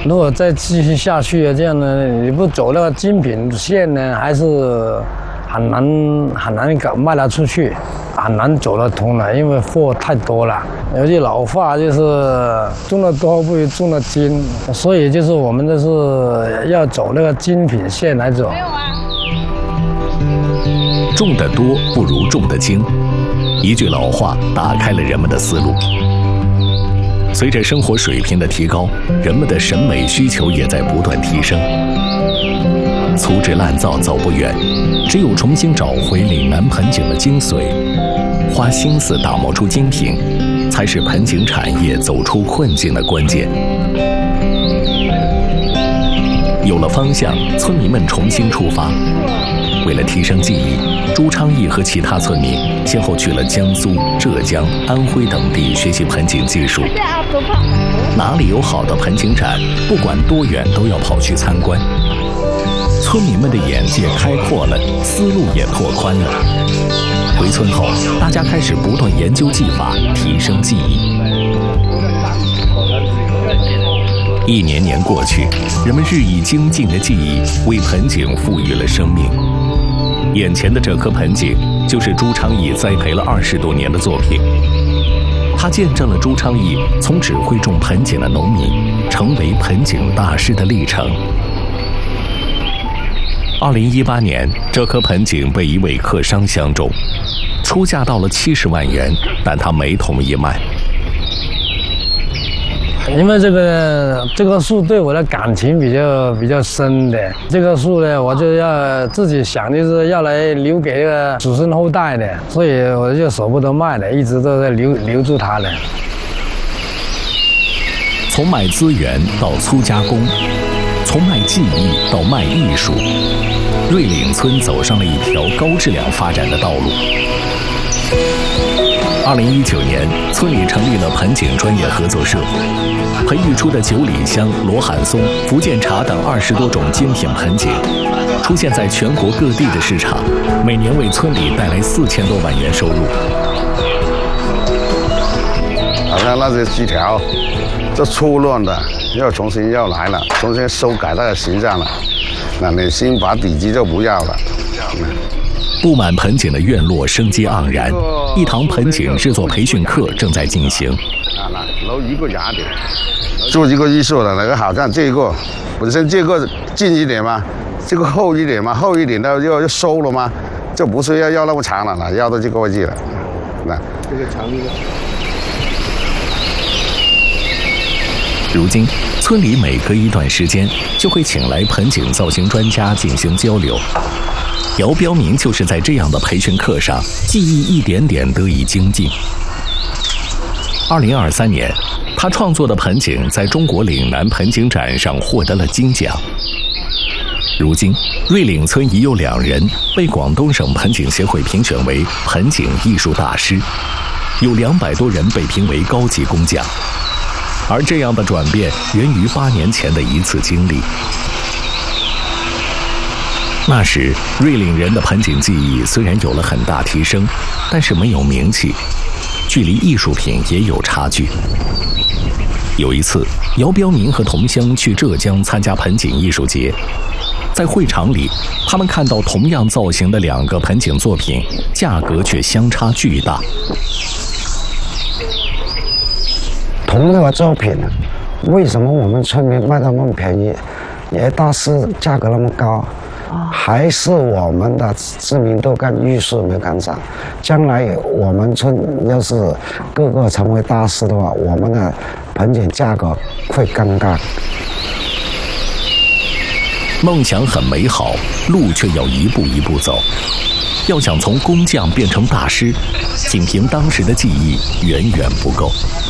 如果再继续下去这样呢，你不走那个精品线呢，还是很难卖得出去，很难走得通了，因为货太多了。有句老话就是种得多不如种得精，所以就是我们就是要走那个精品线来走。 种得多不如种得精，一句老话打开了人们的思路。随着生活水平的提高，人们的审美需求也在不断提升。粗制滥造走不远，只有重新找回岭南盆景的精髓，花心思打磨出精品，才是盆景产业走出困境的关键。有了方向，村民们重新出发。为了提升技艺，朱昌义和其他村民先后去了江苏、浙江、安徽等地学习盆景技术。哪里有好的盆景展，不管多远都要跑去参观。村民们的眼界开阔了，思路也拓宽了。回村后，大家开始不断研究技法，提升技艺。一年年过去，人们日益精进的技艺为盆景赋予了生命。眼前的这棵盆景，就是朱昌义栽培了20多年的作品。他见证了朱昌义从只会种盆景的农民，成为盆景大师的历程。2018年，这棵盆景被一位客商相中，出价到了70万元，但他没同意卖。 因为这个树对我的感情比较深的，这个树呢，我就要自己想，就是要来留给这个子孙后代的，所以我就舍不得卖的，一直都在留住它的。 从卖资源到粗加工，从卖技艺到卖艺术，瑞岭村走上了一条高质量发展的道路。2019年，村里成立了盆景专业合作社，培育出的9里香、罗汉松、福建茶等20多种精品盆景，出现在全国各地的市场，每年为村里带来4000多万元收入。 好像那些枝条，这粗乱的，要重新要来了，重新修改它的形状了。那你先把底基就不要了。 布满盆景的院落生机盎然，一堂盆景制作培训课正在进行。 留一个芽点，做一个艺术的那个好像这个本身这个近一点嘛，这个厚一点嘛，厚一点的要收了吗？就不是要那么长了，要到这个位置了。那这个长一个。 如今，村里每隔一段时间就会请来盆景造型专家进行交流。姚标明就是在这样的培训课上，技艺一点点得以精进。2023年，他创作的盆景在中国岭南盆景展上获得了金奖。如今，瑞岭村已有2人被广东省盆景协会评选为盆景艺术大师，有200多人被评为高级工匠。而这样的转变源于8年前的一次经历。那时，瑞岭人的盆景技艺虽然有了很大提升，但是没有名气，距离艺术品也有差距。有一次，姚标明和同乡去浙江参加盆景艺术节，在会场里，他们看到同样造型的2个盆景作品，价格却相差巨大。 同一个作品，为什么我们村民卖到那么便宜，也大师价格那么高？还是我们的知名度跟艺术没赶上。将来我们村要是个个成为大师的话，我们的盆景价格会更高。 梦想很美好，路却要一步一步走。要想从工匠变成大师，仅凭当时的技艺远远不够。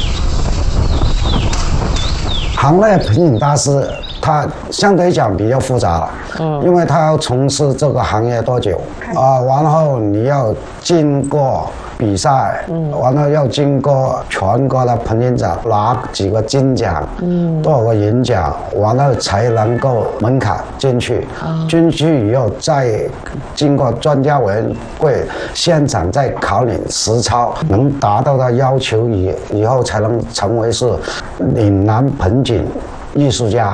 行内盆景大师，他相对讲比较复杂，因为他要从事这个行业多久然后你要经过比赛，完了要经过全国的盆景展拿几个金奖，多少个银奖，完了才能够门槛进去。进去以后再经过专家委员会现场再考你实操，能达到的要求以后才能成为是岭南盆景艺术家。